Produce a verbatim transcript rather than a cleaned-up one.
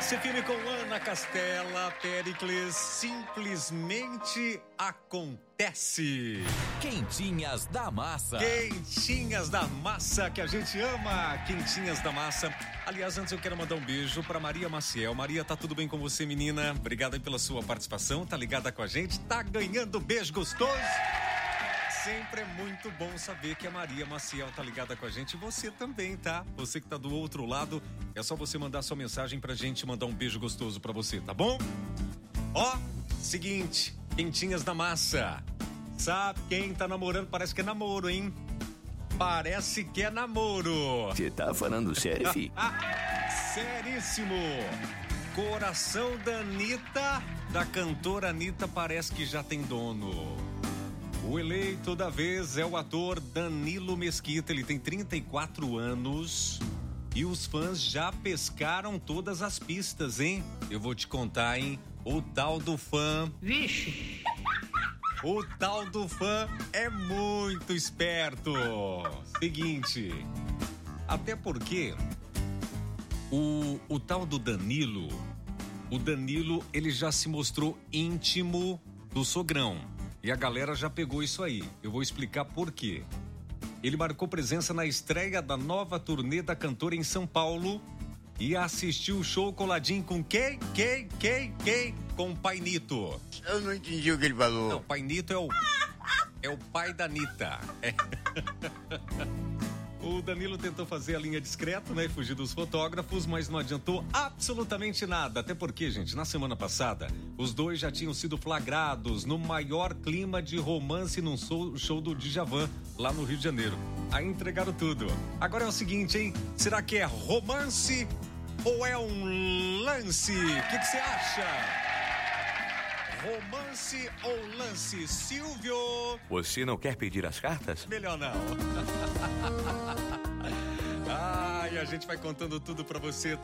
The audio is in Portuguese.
Passe firme com Ana Castela, Péricles, simplesmente acontece. Quentinhas da Massa. Quentinhas da Massa, que a gente ama. Quentinhas da Massa. Aliás, antes eu quero mandar um beijo pra Maria Maciel. Maria, tá tudo bem com você, menina? Obrigado aí pela sua participação, tá ligada com a gente, tá ganhando beijo gostoso. Sempre é muito bom saber que a Maria Maciel tá ligada com a gente. E você também, tá? Você que tá do outro lado, é só você mandar sua mensagem pra gente, mandar um beijo gostoso pra você, tá bom? Ó, seguinte, Quentinhas da Massa. Sabe quem tá namorando? Parece que é namoro, hein? Parece que é namoro. Você tá falando sério, fi? Seríssimo. Coração da Anitta, da cantora Anitta, parece que já tem dono. O eleito da vez é o ator Danilo Mesquita. Ele tem trinta e quatro anos e os fãs já pescaram todas as pistas, hein? Eu vou te contar, hein? O tal do fã... Vixe! O tal do fã é muito esperto. Seguinte, até porque o, o tal do Danilo, o Danilo, ele já se mostrou íntimo do sogrão. E a galera já pegou isso aí. Eu vou explicar por quê. Ele marcou presença na estreia da nova turnê da cantora em São Paulo e assistiu o show coladinho com quem? Quem? Quem? Quem? Com o Pai Nito. Eu não entendi o que ele falou. Não, o Pai Nito é o... É o pai da Anitta. É. O Danilo tentou fazer a linha discreta, né? Fugir dos fotógrafos, mas não adiantou absolutamente nada. Até porque, gente, na semana passada, os dois já tinham sido flagrados no maior clima de romance num show, show do Djavan, lá no Rio de Janeiro. Aí entregaram tudo. Agora é o seguinte, hein? Será que é romance ou é um lance? O que você acha? Romance ou lance? Silvio? Você não quer pedir as cartas? Melhor não. Ai, a gente vai contando tudo pra você, tá?